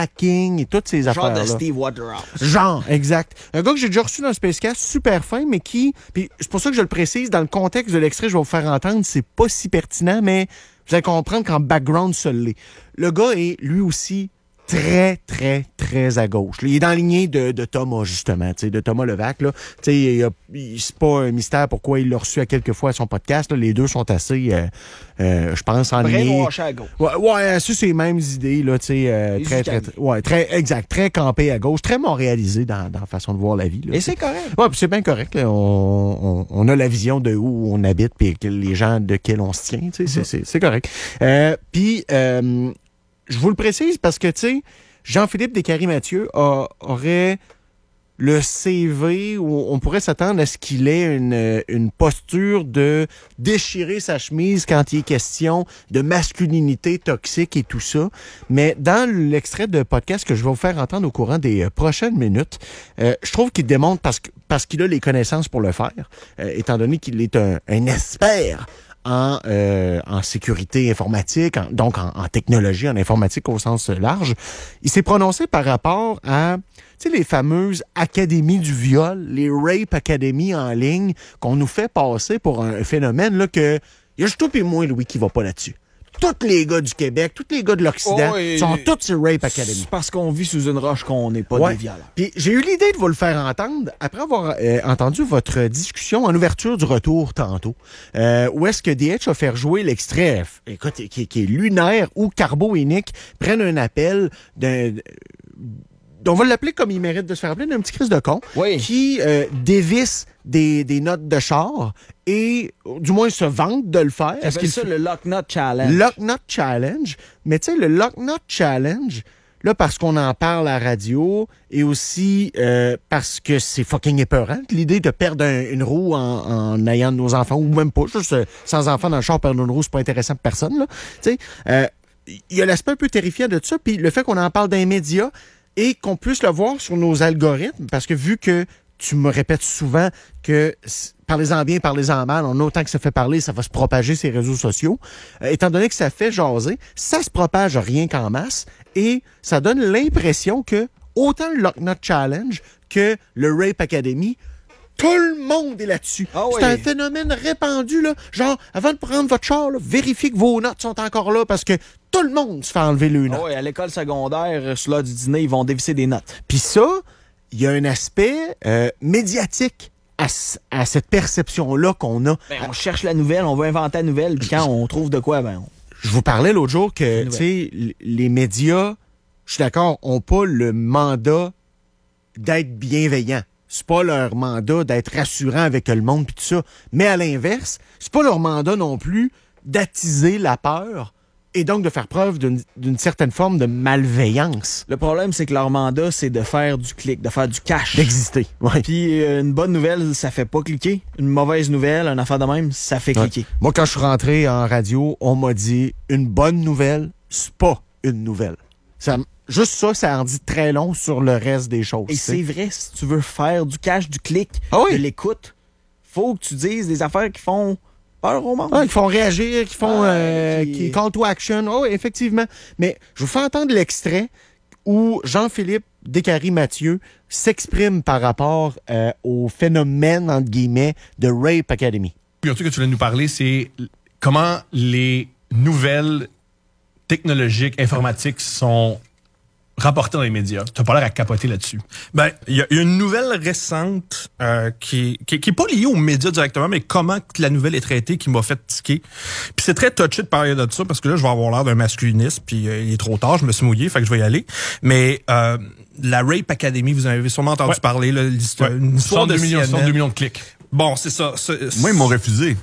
hacking et toutes ces affaires-là. Genre de Steve Waterhouse. Genre, exact. Un gars que j'ai déjà reçu dans le Spacecast, super fin, mais qui... Puis c'est pour ça que je le précise, dans le contexte de l'extrait que je vais vous faire entendre, c'est pas si pertinent, mais vous allez comprendre qu'en background, ça l'est. Le gars est, lui aussi, très, très, très à gauche. Il est dans la lignée de Thomas, justement, de Thomas Levac. Là. C'est pas un mystère pourquoi il l'a reçu à quelques fois à son podcast. Là. Les deux sont assez, je pense, en ligne. Brainwash à gauche. Ouais, c'est les mêmes idées. Là, très campé à gauche, très montréalisé dans la façon de voir la vie. Là. Et c'est correct. Ouais, c'est bien correct. Là. On a la vision de où on habite et les gens de quels on se tient. C'est correct. Puis... je vous le précise parce que, tu sais, Jean-Philippe Descaries-Mathieu aurait le CV où on pourrait s'attendre à ce qu'il ait une posture de déchirer sa chemise quand il est question de masculinité toxique et tout ça. Mais dans l'extrait de podcast que je vais vous faire entendre au courant des prochaines minutes, je trouve qu'il démontre parce qu'il a les connaissances pour le faire, étant donné qu'il est un expert en sécurité informatique, donc en technologie, en informatique au sens large. Il s'est prononcé par rapport à, tu sais, les fameuses académies du viol, les rape académies en ligne qu'on nous fait passer pour un phénomène là que il y a juste toi et moi, Louis, qui va pas là-dessus. Tous les gars du Québec, tous les gars de l'Occident sont tous sur Rape Academy. C'est parce qu'on vit sous une roche qu'on n'est pas des violeurs. Puis j'ai eu l'idée de vous le faire entendre après avoir entendu votre discussion en ouverture du retour tantôt, où est-ce que DH a fait jouer l'extrait, écoute, qui est lunaire, où Carbo et Nick prennent un appel on va l'appeler comme il mérite de se faire appeler, d'un petit Christ de con, qui dévisse des notes de char et, du moins, se vante de le faire. Est-ce qu'il fait le Lock Nut Challenge? Lock Nut Challenge. Mais tu sais, le Lock Nut Challenge, là, parce qu'on en parle à la radio et aussi parce que c'est fucking épeurant. L'idée de perdre une roue en ayant nos enfants, ou même pas, juste sans enfants dans le char, perdre une roue, c'est pas intéressant pour personne, là. Tu sais, il y a l'aspect un peu terrifiant de ça, puis le fait qu'on en parle dans les médias, et qu'on puisse le voir sur nos algorithmes, parce que vu que tu me répètes souvent que parlez-en bien, parlez-en mal, on a autant que ça fait parler, ça va se propager ces réseaux sociaux. Étant donné que ça fait jaser, ça se propage rien qu'en masse et ça donne l'impression que autant le Lock Nut Challenge que le Rape Academy, tout le monde est là-dessus. C'est un phénomène répandu, là. Genre, avant de prendre votre char, là, vérifiez que vos notes sont encore là parce que tout le monde se fait enlever le notes. Oui, à l'école secondaire, sur l'heure du dîner, ils vont dévisser des notes. Puis ça, il y a un aspect médiatique à cette perception-là qu'on a. On cherche la nouvelle, on veut inventer la nouvelle, puis quand on trouve de quoi, Je vous parlais l'autre jour que, tu sais, les médias, je suis d'accord, n'ont pas le mandat d'être bienveillants. C'est pas leur mandat d'être rassurant avec le monde pis tout ça. Mais à l'inverse, c'est pas leur mandat non plus d'attiser la peur et donc de faire preuve d'une certaine forme de malveillance. Le problème, c'est que leur mandat, c'est de faire du clic, de faire du cash. D'exister, ouais. Puis une bonne nouvelle, ça fait pas cliquer. Une mauvaise nouvelle, une affaire de même, ça fait cliquer. Moi, quand je suis rentré en radio, on m'a dit une bonne nouvelle, c'est pas une nouvelle. Juste ça en dit très long sur le reste des choses. Et c'est vrai, si tu veux faire du cash, du clic, de l'écoute, faut que tu dises des affaires qui font peur au monde. Qui font réagir, qui font qui call to action. Oh, effectivement. Mais je vous fais entendre l'extrait où Jean-Philippe Descaries-Mathieu s'exprime par rapport au phénomène, entre guillemets, de Rape Academy. Puis, un truc que tu voulais nous parler, c'est comment les nouvelles technologiques, informatiques sont rapportées dans les médias. Tu n'as pas l'air à capoter là-dessus. Ben, il y a une nouvelle récente qui est pas liée aux médias directement, mais comment la nouvelle est traitée qui m'a fait tiquer. Puis c'est très touché de parler de ça, parce que là, je vais avoir l'air d'un masculiniste, puis il est trop tard, je me suis mouillé, fait que je vais y aller. Mais la Rape Academy, vous en avez sûrement entendu parler, là, une histoire de 2 millions de clics. Bon, c'est ça. Moi, ils m'ont refusé.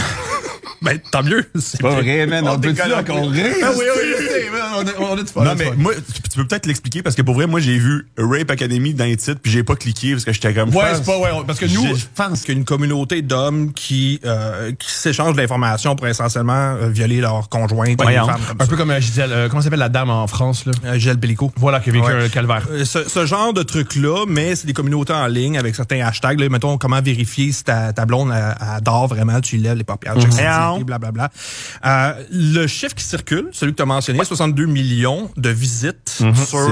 Ben, tant mieux. C'est pas vrai, man. On peut-tu encore rire? Oui, je sais, on a du fun. Non, mais moi, tu peux peut-être l'expliquer parce que pour vrai, moi, j'ai vu Rape Academy dans les titres puis j'ai pas cliqué parce que j'étais comme... Parce que nous, je pense qu'il y a une communauté d'hommes qui s'échangent de l'information pour essentiellement violer leur conjointe. Un peu comme Gisèle, comment s'appelle la dame en France, là? Gisèle Pellico. Voilà, qui a vécu un calvaire. Ce genre de truc-là, mais c'est des communautés en ligne avec certains hashtags. Là, mettons, comment vérifier si ta blonde adore vraiment, tu lèves les paupières, blablabla. Le chiffre qui circule, celui que tu as mentionné, 62 millions de visites sur